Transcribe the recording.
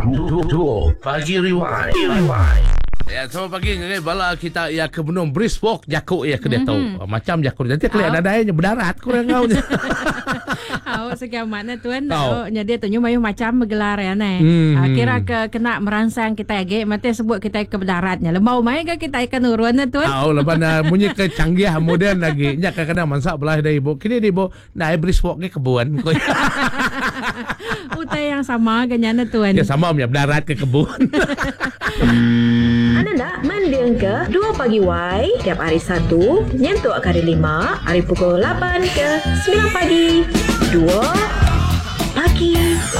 Duo Pagi Rewind. Ya, selamat pagi ngai bala kita ya ke benung brisk walk jakuk ya ke dia tahu. Macam jakuk nanti kelihatan adanya berdarat kurang kau. Awak sekian mana tuan. Jadi tu mayuh macam bergelar ya ne. Kira kena merangsang kita age mati sebut kita ke berdaratnya. Lemau mai ke kita ikan urun tuan. Lepas bunyi ke canggih moden lagi. Nya kadang masak belah dari ibu. Kini di ibu naik brisk walk ke kebun. Utai yang sama ganyana tuan. Ya sama punya berdarat ke kebun. Anda nak mendengar ke 2 Pagi Y tiap hari Sabtu nyentuk kali 5 hari pukul 8 ke 9 pagi. 2 Pagi